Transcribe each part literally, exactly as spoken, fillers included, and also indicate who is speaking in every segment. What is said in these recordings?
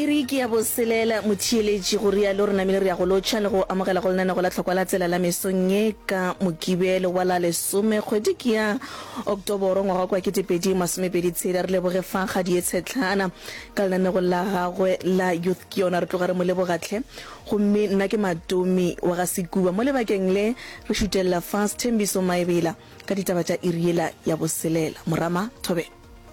Speaker 1: Iriki ya boselela mothieleji go ria le rena mele re ya go lotšha le go amogela go lena go la tlhokwa la tsela la mesong ye ka mokibelo wa la lesome kgwedi ke ya Oktoboro ngwaga kwa ketepedi masomepedi tshela re leboge fa ga di etshetlana ka lena go la gagwe la youth ke yona re tloga re mo lebogatlhe gomme nna ke Matumi wa ga Sekuba mo lebakeng le re shutella fast Thembiso Maebela ka ditaba tša iriela ya boselela morama thobe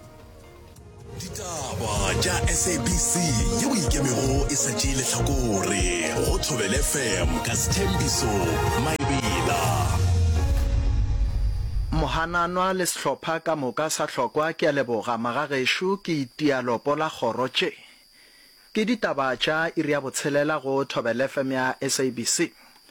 Speaker 2: ditaba tša S A B C ye o ikemego e sa tšeile hlakore go Thobela F M ka Thembiso Maebela.
Speaker 3: Mohananwa le sehlopha ka moka sa hlokwa ke a leboga magagešo ke itialopo la kgorotše ke ditaba tša iri ya botshelela go Thobela F M ya S A B C.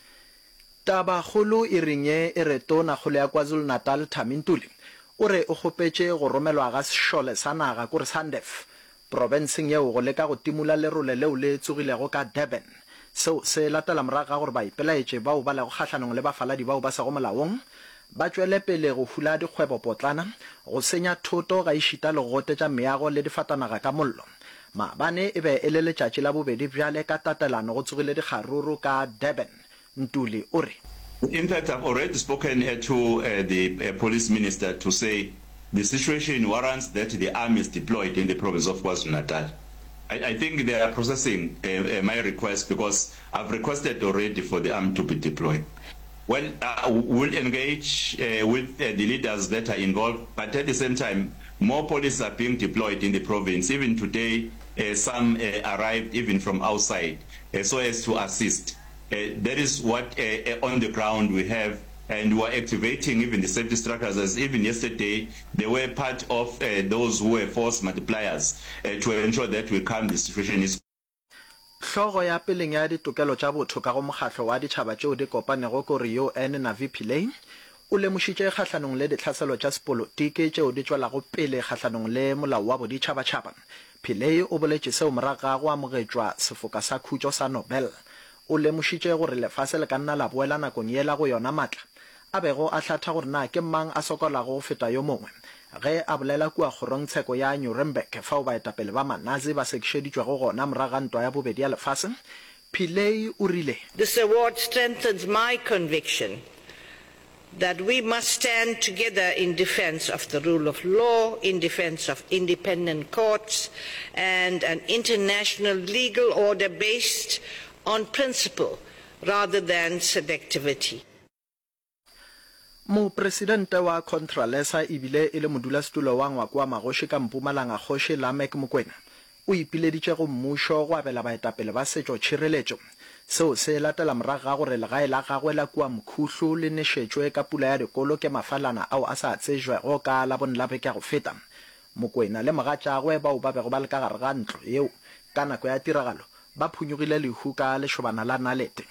Speaker 3: Taba kgolo e ringe e re tona kgolo ya KwaZulu Natal Thamintuli o re o kgopetše go romelwa ga sešole sa naga kore Sandef provinceng yeo go leka go timula lerole leo le tsogilego ka Durban seo se latela morago gore ba ipelaetše bao ba lego kgahlanong le bafaladi bao ba sa go molaong ba tšwele pele go hula dikgwebo potlana go senya thoto ga išita le go gotetša meago le difatanaga ka mollo maabane e be e le letšatši la bobedi bjale ka tatelano go tsogile dikgaruru ka Durban. Ntuli o re
Speaker 4: In fact, I've already spoken uh, to uh, the uh, police minister to say the situation warrants that the army is deployed in the province of KwaZulu-Natal. I, I think they are processing uh, uh, my request because I've requested already for the army to be deployed. Well, uh, we'll engage uh, with uh, the leaders that are involved, but at the same time, more police are being deployed in the province. Even today, uh, some uh, arrived even from outside uh, so as to assist. Uh, that is what uh, uh, on the ground we have, and we are activating even the safety structures. As even yesterday, they were part of uh, those who were force multipliers uh, to ensure that we calm the situation. Is
Speaker 3: Hlogo ya peleng ya ditokelo tša botho ka go mokgatlo wa ditšhaba tšeo di kopanego kore U N na V P Lane o lemošitše kgahlanong le ditlhaselo tša sepolotiki tšeo di tšwelago pele kgahlanong le molao wa boditšhabatšhaba. Pillay o boletše seo morago ga go amogetšwa sefoka sa khutšo sa Nobel. O lemošitše gore lefase le ka nna la boela nakong yela go yona matla a bego a hlatha gore na ke mang a sokolago go feta yo mongwe ge a bolela kua kgorongtsheko ya Nuremberg fao baetapele ba manazi ba sekišeditšwego gona morago ga ntwa ya bobedi ya lefase. Pillay o rile
Speaker 5: This award strengthens my conviction that we must stand together in defense of the rule of law, in defense of independent courts, and an international legal order based on principle rather than selectivity.
Speaker 3: Mo presidente wa Contralesa ibile ile modulasetulo wa ngwa kwa Magoši ka Mpumalanga Kgoši Lamek Mokoena o ipileditše go mmušo go abela baetapele ba setšo tšhireletšo seo se latela morago ga gore legae la gagwe la kua Mokhuhlu le nešetšwe ka pula ya dikolo ke mafalana ao a sa tsejwego ka la bonlabe ka go feta. Mokoena le mogatšagwe bao ba bego ba le ka gare ga ntlo yeo ka nako ya tiragalo ba phunyogile lehu ka lešobana la nalete.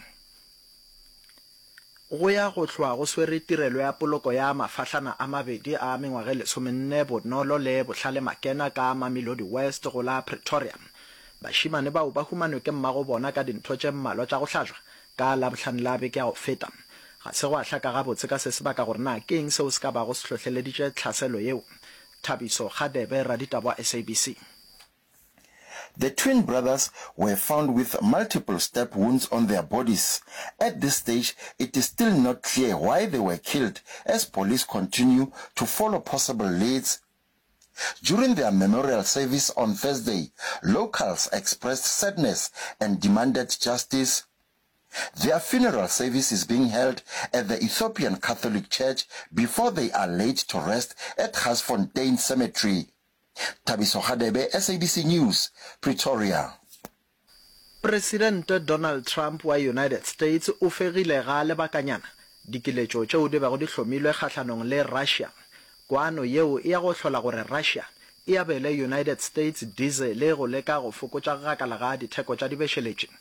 Speaker 3: Go ya go hlwa go swere tirelo ya poloko ya mafahlana a mabedi a mengwage lesomenne bonolo le bohlale makena ka Mamelodi West go la Pretoria. Bashimane bao ba humanwe ke mmago bona ka dintho tše mmalwa tša go hlajwa ka la bohlano la beke ya go feta. Ga se go a hlaka gabotse ka se sebaka gore na ke eng seo se ka ba go sehlohleleditše tlhaselo yeo. Thabiso Gadebe, raditaba S A B C.
Speaker 6: The twin brothers were found with multiple stab wounds on their bodies. At this stage, it is still not clear why they were killed as police continue to follow possible leads. During their memorial service on Thursday, locals expressed sadness and demanded justice. Their funeral service is being held at the Ethiopian Catholic Church before they are laid to rest at Gasfontein Cemetery. Thabiso Gadebe, S A B C News, Pretoria.
Speaker 3: President Donald Trump wa United States o fegile ga lebakanyana dikiletšo tšeo di bego di hlomilwe kgahlanong le Russia. Kwano yeo e ya go hlola gore Russia e abele United States diesel go leka go fokotša gakala ga ditheko tša dibešeletše.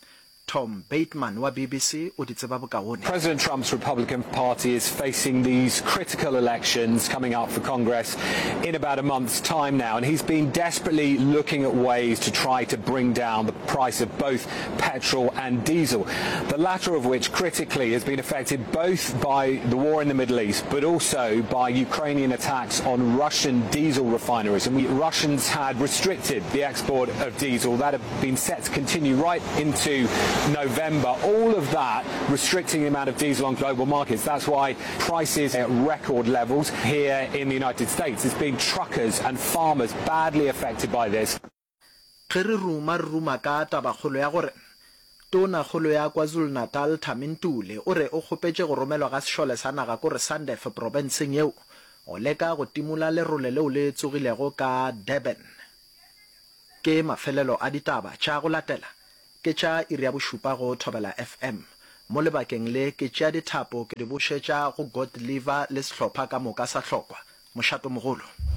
Speaker 3: Tom Bateman wa B B C o di tseba bokaone.
Speaker 7: President Trump's Republican Party is facing these critical elections coming up for Congress in about a month's time now, and he's been desperately looking at ways to try to bring down the price of both petrol and diesel, the latter of which critically has been affected both by the war in the Middle East but also by Ukrainian attacks on Russian diesel refineries. And we, Russians had restricted the export of diesel. That had been set to continue right into November. All of that restricting the amount of diesel on global markets. That's why prices are at record levels here in the United States. It's been truckers and farmers badly affected by this.
Speaker 3: Ruma ruma ka taba kgolo ya gore tona kgolo ya KwaZulu-Natal Thamintule o re o kgopetse go romelwa ga sešole sa naga ko re Sandef provinceng yeo o leka go timula lerole leo le tsogilego ka Durban. Ke mafelelo a ditaba tša go latela ke tša iri ya bošupa go Thobela F M mo lebakeng le ke tša dithapo ke di bošetša go God Liver le sehlopha ka moka sa hlokwa mošato mogolo.